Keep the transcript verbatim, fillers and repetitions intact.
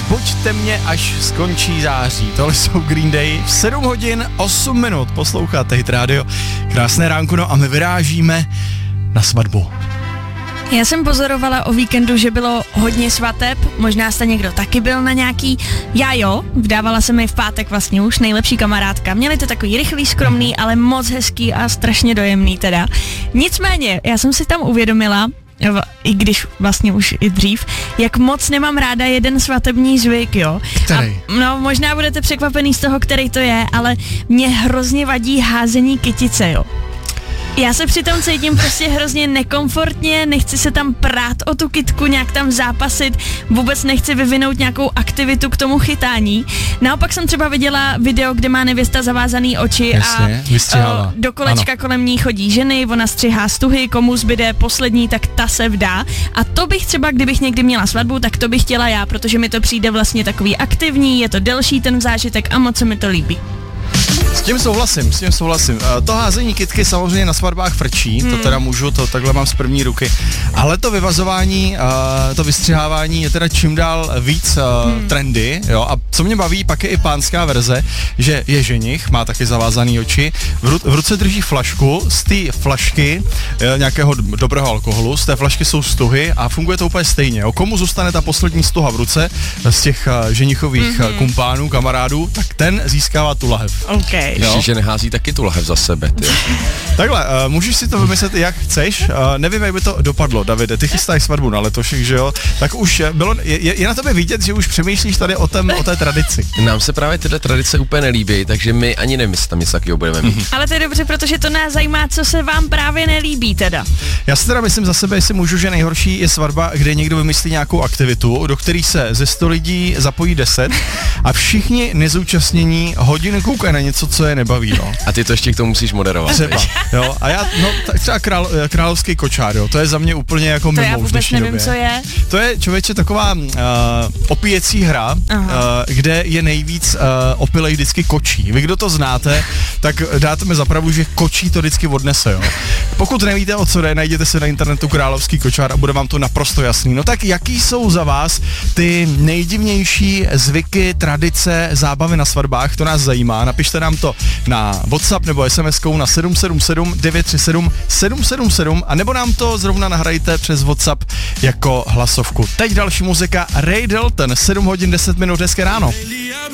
Vzbuďte mě, až skončí září. Tohle jsou Green Day. V sedm hodin osm minut posloucháte Hit Radio. Krásné ránko, no a my vyrážíme na svatbu. Já jsem pozorovala o víkendu, že bylo hodně svateb, možná jste někdo taky byl na nějaký. Já jo, vdávala se mi v pátek vlastně už nejlepší kamarádka. Měli to takový rychlý, skromný, ale moc hezký a strašně dojemný teda. Nicméně, já jsem si tam uvědomila, i když vlastně už i dřív, jak moc nemám ráda jeden svatební zvyk, jo. Který? A, no, možná budete překvapený z toho, který to je, ale mě hrozně vadí házení kytice, jo. Já se přitom cítím prostě hrozně nekomfortně, nechci se tam prát o tu kytku, nějak tam zápasit, vůbec nechci vyvinout nějakou aktivitu k tomu chytání. Naopak jsem třeba viděla video, kde má nevěsta zavázaný oči. Jasně, a o, do kolečka ano. Kolem ní chodí ženy, ona střihá stuhy, komu zbyde poslední, tak ta se vdá. A to bych třeba, kdybych někdy měla svatbu, tak to bych chtěla já, protože mi to přijde vlastně takový aktivní, je to delší ten zážitek a moc se mi to líbí. S tím souhlasím, s tím souhlasím. To házení kytky samozřejmě na svatbách frčí, hmm. to teda můžu, to takhle mám z první ruky. Ale to vyvazování, to vystřihávání je teda čím dál víc hmm. trendy, jo. A co mě baví, pak je i pánská verze, že je ženich, má taky zavázaný oči, v, ru, v ruce drží flašku, z té flašky nějakého dobrého alkoholu, z té flašky jsou stuhy a funguje to úplně stejně. Jo. Komu zůstane ta poslední stuha v ruce z těch ženichových hmm. kumpánů, kamarádů, tak ten získává tu lahev. Okay. Ještě, že nehází taky tu lahev za sebe, ty. Takhle, uh, můžeš si to vymyslet, jak chceš. Uh, nevím, jak by to dopadlo, Davide. Ty chystáš svatbu na letošek, že jo? Tak už bylo, je, je na tobě vidět, že už přemýšlíš tady o, tém, o té tradici. Nám se právě tyhle tradice úplně nelíbí, takže my ani nevím, jestli tam něco takového budeme mít. Mm-hmm. Ale to je dobře, protože to nás zajímá, co se vám právě nelíbí teda. Já si teda myslím za sebe, jestli můžu, že nejhorší je svatba, kde někdo vymyslí nějakou aktivitu, do který se ze sto lidí zapojí deset a všichni nezúčastnění hodiny koukají na něco, co je nebaví, no. A ty to ještě k tomu musíš moderovat. Třeba, jo. A já, no, tak třeba král, královský kočár, jo, to je za mě úplně jako to mimo v dnešní nevím, době. Co je. To je, člověče, taková uh, opíjecí hra, uh, kde je nejvíc uh, opilej vždycky kočí. Vy, kdo to znáte, tak dáte mi zapravu, že kočí to vždycky odnese, jo. Pokud nevíte, o co jde, najděte se na internetu královský kočár a bude vám to naprosto jasný. No tak jaký jsou za vás ty nejdivnější zvyky, tradice, zábavy na svatbách, to nás zajímá. Napište nám to na WhatsApp nebo SMSkou na sedm sedm sedm devět tři sedm sedm sedm sedm a nebo nám to zrovna nahrajte přes WhatsApp jako hlasovku. Teď další muzika, Ray Dalton, sedm hodin deset minut, hezké ráno.